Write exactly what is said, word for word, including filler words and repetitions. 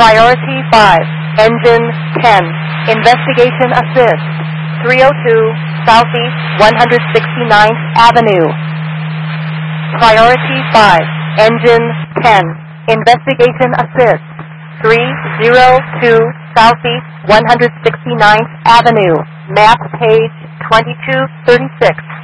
Priority five, Engine ten, Investigation Assist, three oh two Southeast one hundred sixty-ninth Avenue. Priority five, Engine ten, Investigation Assist, three oh two Southeast one hundred sixty-ninth Avenue. Map page twenty-two thirty-six.